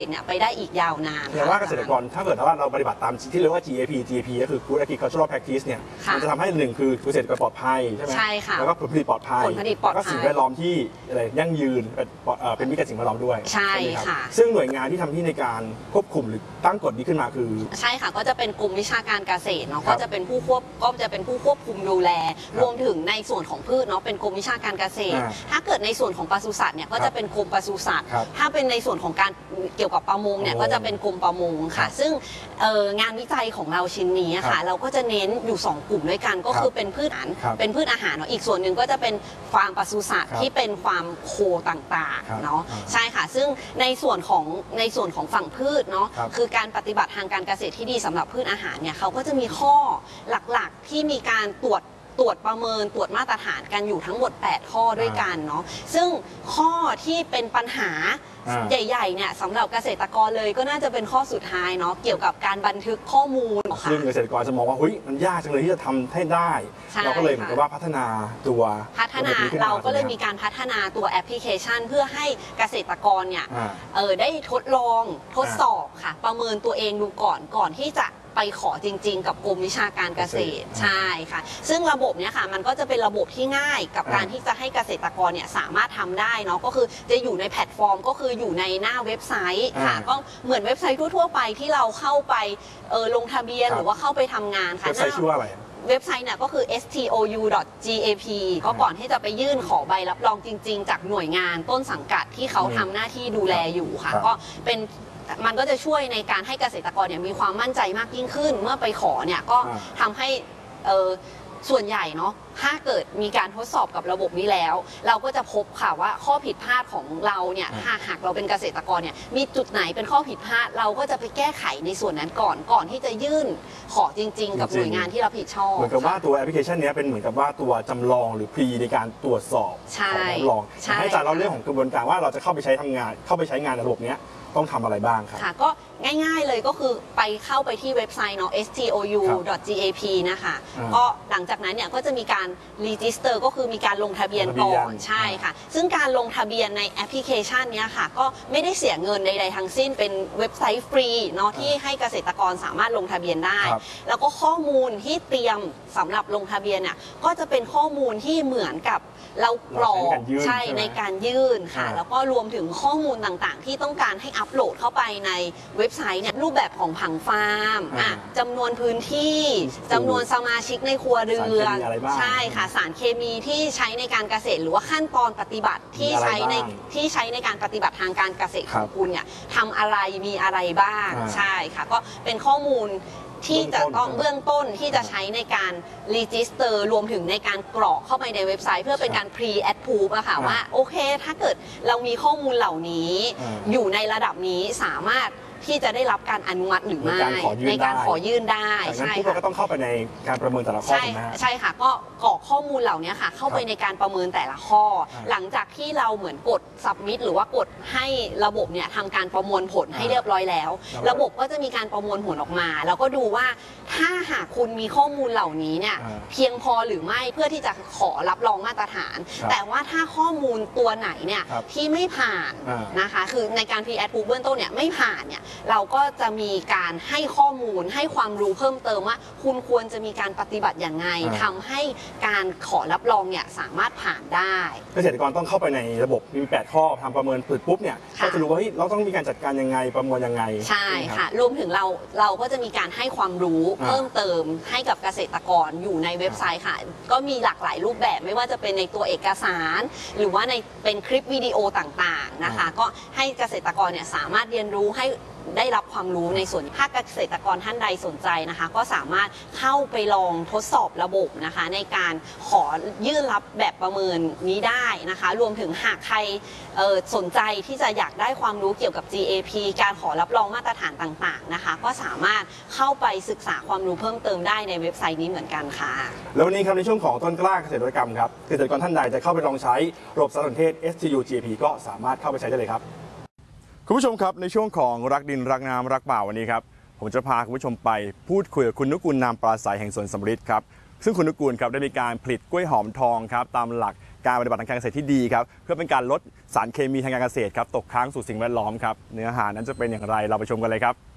เนี่ยไปได้อีกยาวนานแต่ว่าเกษตรกรถ้าเกิดว่าเราปฏิบัติตามที่เรียกว่า GAP ก็คือ Good Agricultural Practice เนี่ยมันจะทำให้หนึ่งคือเกษตรกรปลอดภัยใช่ไหมใช่ค่ะแล้วก็ผลผลิตปลอดภัยแล้วก็สิ่งแวดล้อมที่อะไรยั่งยืนเป็นมิตรกับสิ่งแวดล้อมด้วยใช่ค่ะซึ่งหน่วยงานที่ทำที่ในการควบคุมหรือตั้งกฎนี้ขึ้นมาคือใช่ค่ะก็จะเป็นกลุ่มวิชาการเกษตรเนาะก็จะเป็นผู้ควบคุมดูแลรวมถึงในส่วนของพืชเนาะเป็นกรมวิชาการเกษตรถ้าเกิดในส่วนของปศุสัตว์เนี่ยก็จะเป็นกรมปศุสัตว์ถ้าเป็นในส่วนของการเกี่ยวกับประมงเนี่ยก็จะเป็นกรมประมงค่ะซึ่งงานวิจัยของเราชิ้นนี้ค่ะเราก็จะเน้นอยู่2กลุ่มด้วยกันก็คือเป็นพืชอาหารเนาะอีกส่วนหนึ่งก็จะเป็นฟาร์มปศุสัตว์ที่เป็นฟาร์มโคต่างๆเนาะใช่ค่ะซึ่งในส่วนของฝั่งพืชเนาะคือการปฏิบัติทางการเกษตรที่ดีสำหรับพืชอาหารเนี่ยเขาก็จะมีข้อหลักๆที่มีการตรวจประเมินตรวจมาตรฐานกันอยู่ทั้งหมด8ข้อด้วยกันเนาะซึ่งข้อที่เป็นปัญหาใหญ่ๆเนี่ยสำหรับเกษตรกรเลยก็น่าจะเป็นข้อสุดท้ายเนาะเกี่ยวกับการบันทึกข้อมูลซึ่งเกษตรกรจะมองว่าเฮ้ยมันยากจังเลยที่จะทำให้ได้เราก็เลยเหมือนกับว่าพัฒนาเราก็เลยมีการพัฒนาตัวแอปพลิเคชันเพื่อให้เกษตรกรเนี่ยได้ทดลองทดสอบค่ะประเมินตัวเองดูก่อนที่จะไปขอจริงๆกับกรมวิชาการเกษตรใช่ค่ะซึ่งระบบเนี้ยค่ะมันก็จะเป็นระบบที่ง่ายกับการที่จะให้เกษตรกรเนี่ยสามารถทำได้เนาะก็คือจะอยู่ในแพลตฟอร์มก็คืออยู่ในหน้าเว็บไซต์ค่ะก็เหมือนเว็บไซต์ทั่วๆไปที่เราเข้าไปลงทะเบียนหรือว่าเข้าไปทำงานค่ะเว็บไซต์ชื่อว่าอะไรเว็บไซต์เนี่ยก็คือ stou.gap ก็ก่อนที่จะไปยื่นขอใบรับรองจริงๆจากหน่วยงานต้นสังกัดที่เขาทำหน้าที่ดูแลอยู่ค่ะก็มันก็จะช่วยในการให้เกษตรกรเนี่ยมีความมั่นใจมากยิ่งขึ้นเมื่อไปขอเนี่ยก็ทำให้ส่วนใหญ่เนาะถ้าเกิดมีการทดสอบกับระบบนี้แล้วเราก็จะพบค่ะว่าข้อผิดพลาดของเราเนี่ยหากเราเป็นเกษตรกรเนี่ยมีจุดไหนเป็นข้อผิดพลาดเราก็จะไปแก้ไขในส่วนนั้นก่อนที่จะยื่นขอจริงๆกับหน่วยงานที่รับผิดชอบเหมือนกับว่าตัวแอปพลิเคชันนี้เป็นเหมือนกับว่าตัวจำลองหรือพรีในการตรวจสอบของจำลองให้อาจารย์เราเรื่องของกระบวนการว่าเราจะเข้าไปใช้งานระบบนี้ต้องทำอะไรบ้างครับค่ะก็ง่ายๆเลยก็คือเข้าไปที่เว็บไซต์เนาะ stou.gap นะคะก็หลังจากนั้นเนี่ยก็จะมีการ register ก็คือมีการลงทะเบียนก่อนใช่ค่ะซึ่งการลงทะเบียนในแอปพลิเคชันนี้ค่ะก็ไม่ได้เสียเงินใดๆทั้งสิ้นเป็นเว็บไซต์ฟรีเนาะที่ให้เกษตรกรสามารถลงทะเบียนได้แล้วก็ข้อมูลที่เตรียมสำหรับลงทะเบียนเนี่ยก็จะเป็นข้อมูลที่เหมือนกับเรากรอกใช่ในการยื่นค่ะแล้วก็รวมถึงข้อมูลต่างๆที่ต้องการให้อัปโหลดเข้าไปในเว็บไซต์เนี่ยรูปแบบของผังฟาร์มจำนวนพื้นที่จำนวนสมาชิกในครัวเรือนใช่ค่ะสารเคมีที่ใช้ในการเกษตรหรือว่าขั้นตอนปฏิบัติที่ใช้ในการปฏิบัติทางการเกษตรของคุณเนี่ยทำอะไรมีอะไรบ้างใช่ค่ะก็เป็นข้อมูลที่จะต้องเบื้องต้นที่จะใช้ในการรีจิสเตอร์รวมถึงในการกรอกเข้าไปในเว็บไซต์เพื่อเป็นการ pre-approve อะค่ะว่าโอเคถ้าเกิดเรามีข้อมูลเหล่านี้อยู่ในระดับนี้สามารถที่จะได้รับการอนุมัติหรือไม่ในการขอยื่นได้ใช่ค่ะก็ต้องเข้าไปในการประเมินแต่ละข้อใช่ค่ะก็กรอกข้อมูลเหล่านี้ค่ะเข้าไปในการประเมินแต่ละข้อหลังจากที่เราเหมือนกด submit หรือว่ากดให้ระบบเนี่ยทำการประมวลผลให้เรียบร้อยแล้วระบบก็จะมีการประมวลผลออกมาแล้วก็ดูว่าถ้าหากคุณมีข้อมูลเหล่านี้เนี่ยเพียงพอหรือไม่เพื่อที่จะขอรับรองมาตรฐานแต่ว่าถ้าข้อมูลตัวไหนเนี่ยที่ไม่ผ่านนะคะคือในการ pre-approve เบื้องต้นเนี่ยไม่ผ่านเนี่ยเราก็จะมีการให้ข้อมูลให้ความรู้เพิ่มเติมว่าคุณควรจะมีการปฏิบัติอย่างไงทำให้การขอรับรองเนี่ยสามารถผ่านได้เกษตรกรต้องเข้าไปในระบบมี8ข้อทำประเมินปุ๊บเนี่ยก็จะรู้ว่าเราต้องมีการจัดการยังไงประมวลยังไงใช่ค่ะรวมถึงเราก็จะมีการให้ความรู้เพิ่มเติมให้กับเกษตรกรอยู่ในเว็บไซต์ค่ะก็มีหลากหลายรูปแบบไม่ว่าจะเป็นในตัวเอกสารหรือว่าเป็นคลิปวิดีโอต่างๆนะคะก็ให้เกษตรกรเนี่ยสามารถเรียนรู้ให้ได้รับความรู้ในส่วนภาคเกษตรกรท่านใดสนใจนะคะก็สามารถเข้าไปลองทดสอบระบบนะคะในการขอยื่นรับแบบประเมินนี้ได้นะคะรวมถึงหากใครสนใจที่จะอยากได้ความรู้เกี่ยวกับ GAP การขอรับรองมาตรฐานต่างๆนะคะก็สามารถเข้าไปศึกษาความรู้เพิ่มเติมได้ในเว็บไซต์นี้เหมือนกันค่ะแล้ววันนี้ครับในช่วงของต้นกล้าเกษตรกรรมครับเกษตรกรท่านใดจะเข้าไปลองใช้ระบบสารสนเทศ STU-GAP ก็สามารถเข้าไปใช้ได้เลยครับคุณผู้ชมครับในช่วงของรักดินรักน้ำรักป่าวันนี้ครับผมจะพาคุณผู้ชมไปพูดคุยกับคุณนุกูลนามปราศัยแห่งสวนสำริดครับซึ่งคุณนุกูลครับได้มีการผลิตกล้วยหอมทองครับตามหลักการปฏิบัติทางการเกษตรที่ดีครับเพื่อเป็นการลดสารเคมีทางการเกษตรครับตกค้างสู่สิ่งแวดล้อมครับเนื้อหานั้นจะเป็นอย่างไรเราไปชมกันเลยครับ